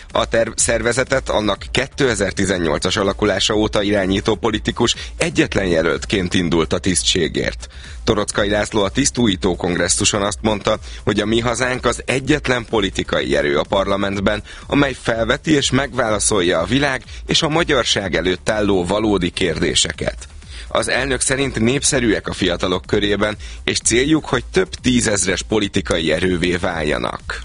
A szervezetet annak 2018-as alakulása óta irányító politikus egyetlen jelöltként indult a tisztségért. Toroczkai László a tisztújító kongresszuson azt mondta, hogy a Mi Hazánk az egyetlen politikai erő a parlamentben, amely felveti és megválaszolja a világ és a magyarság előtt álló valódi kérdéseket. Az elnök szerint népszerűek a fiatalok körében, és céljuk, hogy több tízezres politikai erővé váljanak.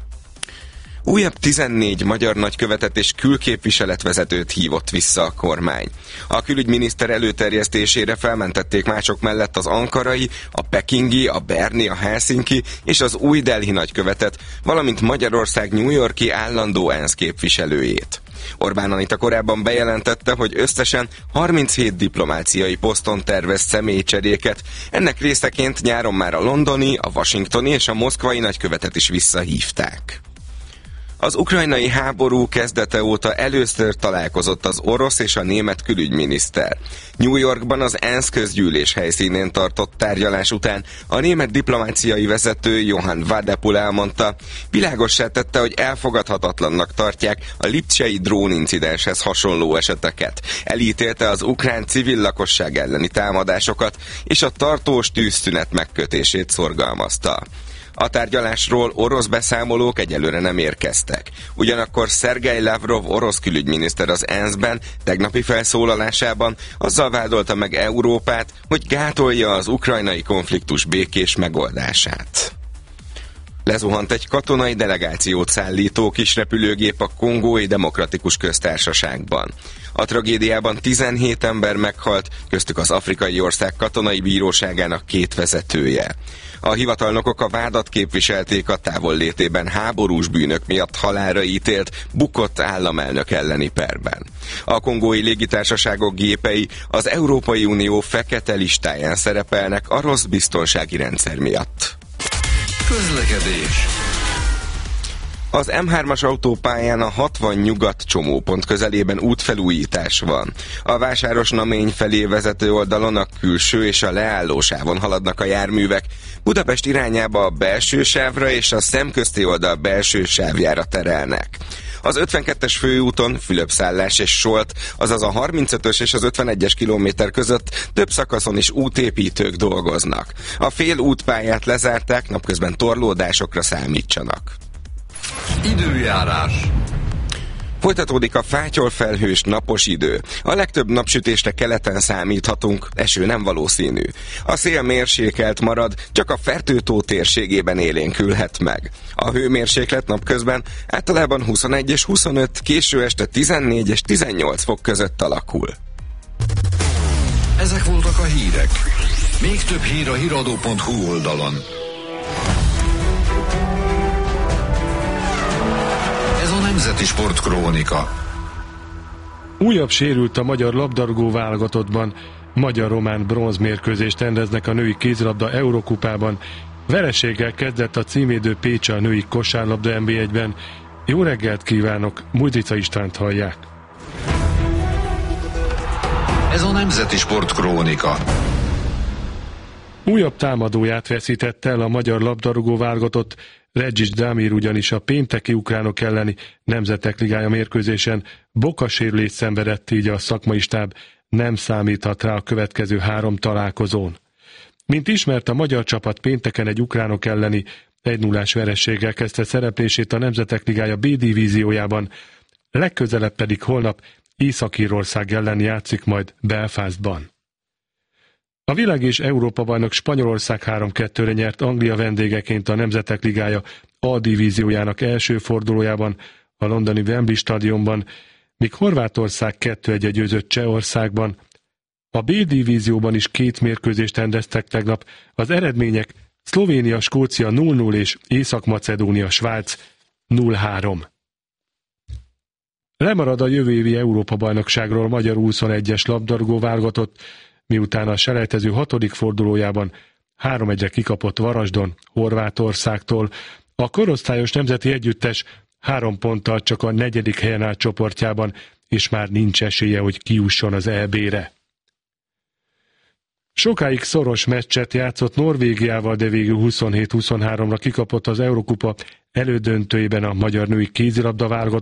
Újabb 14 magyar nagykövetet és külképviseletvezetőt hívott vissza a kormány. A külügyminiszter előterjesztésére felmentették mások mellett az ankarai, a pekingi, a berni, a helsinki és az új Delhi nagykövetet, valamint Magyarország New York-i állandó ENSZ képviselőjét. Orbán Anita korábban bejelentette, hogy összesen 37 diplomáciai poszton tervez személycseréket, ennek részeként nyáron már a londoni, a washingtoni és a moszkvai nagykövetet is visszahívták. Az ukrajnai háború kezdete óta először találkozott az orosz és a német külügyminiszter. New Yorkban az ENSZ közgyűlés helyszínén tartott tárgyalás után a német diplomáciai vezető Johann Wadephul elmondta, világossá tette, hogy elfogadhatatlannak tartják a lipcsei drónincidenshez hasonló eseteket. Elítélte az ukrán civil lakosság elleni támadásokat és a tartós tűzszünet megkötését szorgalmazta. A tárgyalásról orosz beszámolók egyelőre nem érkeztek. Ugyanakkor Szergej Lavrov orosz külügyminiszter az ENSZ-ben tegnapi felszólalásában azzal vádolta meg Európát, hogy gátolja az ukrajnai konfliktus békés megoldását. Lezuhant egy katonai delegációt szállító kisrepülőgép a Kongói Demokratikus Köztársaságban. A tragédiában 17 ember meghalt, köztük az afrikai ország katonai bíróságának 2 vezetője. A hivatalnokok a vádat képviselték a távollétében háborús bűnök miatt halálra ítélt, bukott államelnök elleni perben. A kongói légitársaságok gépei az Európai Unió fekete listáján szerepelnek a rossz biztonsági rendszer miatt. Közlekedés. Az M3-as autópályán a 60 nyugat csomópont közelében útfelújítás van. A Vásáros-Namény felé vezető oldalon a külső és a leállósávon haladnak a járművek, Budapest irányába a belső sávra és a szemközti oldal belső sávjára terelnek. Az 52-es főúton Fülöpszállás és Solt, azaz a 35-ös és az 51-es kilométer között több szakaszon is útépítők dolgoznak. A fél útpályát lezárták, napközben torlódásokra számítsanak. Időjárás. Folytatódik a fátyolfelhős napos idő. A legtöbb napsütésre keleten számíthatunk, eső nem valószínű. A szél mérsékelt marad, csak a Fertőtó térségében élénkülhet meg. A hőmérséklet napközben általában 21 és 25, késő este 14 és 18 fok között alakul. Ezek voltak a hírek. Még több hír a hiradó.hu oldalon. Nemzeti Sportkrónika. Újabb sérült a magyar labdarúgó válogatottban. Magyar-román bronzmérkőzést rendeznek a női kézilabda Eurokupában. Vereséggel kezdett a címvédő Pécs a női kosárlabda NB1-ben. Jó reggelt kívánok, Mudrica Istvánt hallják. Ez a Nemzeti Sportkrónika. Újabb támadóját veszítette el a magyar labdarúgó válogatott. Regis Damir ugyanis a pénteki ukránok elleni Nemzetek Ligája mérkőzésen bokasérülést szenvedett, így a szakmai stáb nem számíthat rá a következő 3 találkozón. Mint ismert, a magyar csapat pénteken egy ukránok elleni 1-0-ás vereséggel kezdte szereplését a Nemzetek Ligája B divíziójában, legközelebb pedig holnap Észak-Írország ellen játszik majd Belfastban. A világ és Európa bajnok Spanyolország 3-2-re nyert Anglia vendégeként a Nemzetek Ligája A divíziójának első fordulójában a londoni Wembley stadionban, míg Horvátország 2-1 győzött Csehországban. A B divízióban is 2 mérkőzést rendeztek tegnap, az eredmények Szlovénia-Skócia 0-0 és Észak-Macedónia-Svájc 0-3. Lemarad a jövő évi Európa-bajnokságról magyar 21-es labdarúgó válogatott, miután a selejtező 6. fordulójában 3-1-re kikapott Varasdon Horvátországtól. A korosztályos nemzeti együttes 3 ponttal csak a 4. helyen áll csoportjában, és már nincs esélye, hogy kijusson az EB-re. Sokáig szoros meccset játszott Norvégiával, de végül 27-23-ra kikapott az Eurokupa elődöntőjében a magyar női kézilabda válogatott.